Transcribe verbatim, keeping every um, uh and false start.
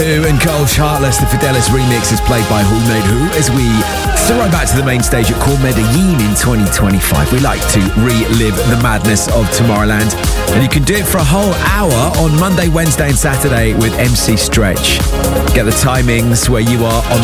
And Colch Heartless, the Fidelis remix is played by Who Made Who as we throw back to the main stage at Core Medellin in twenty twenty-five. We like to relive the madness of Tomorrowland, and you can do it for a whole hour on Monday, Wednesday and Saturday with M C Stretch. Get the timings where you are on